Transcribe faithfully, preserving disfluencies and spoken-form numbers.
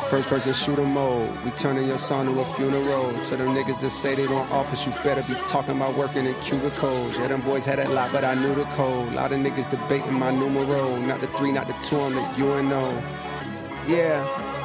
First person shooter mode. We turning your son to a funeral. To them niggas that say they don't office, you better be talking about working in cubicles. Yeah, them boys had that lot, but I knew the code. A lot of niggas debating my numero. Not the three, not the two, I'm the U N O. Yeah.